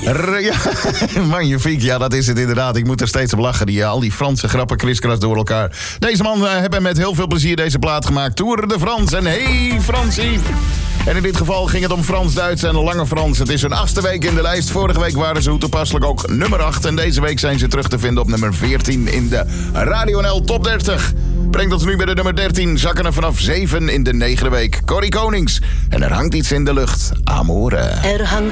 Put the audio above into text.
Magnifiek, ja, dat is het inderdaad. Ik moet er steeds op lachen, al die Franse grappen kriskras door elkaar. Deze man hebben met heel veel plezier deze plaat gemaakt. Tour de France en hey Fransie. En in dit geval ging het om Frans-Duits en Lange Frans. Het is hun 8e week in de lijst. Vorige week waren ze hoe toepasselijk ook nummer 8. En deze week zijn ze terug te vinden op nummer 14 in de Radio NL Top 30. Brengt ons nu bij de nummer 13. Zakken er vanaf 7 in de 9e week. Corrie Konings. En er hangt iets in de lucht. Amore. Er hangt